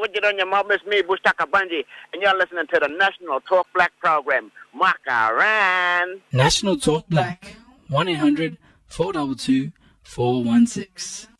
what you doing, your mom? It's me, Bushtaka Bunji, and you're listening to the National Talk Black program. Makaran. National Talk Black. 1-800-422-416.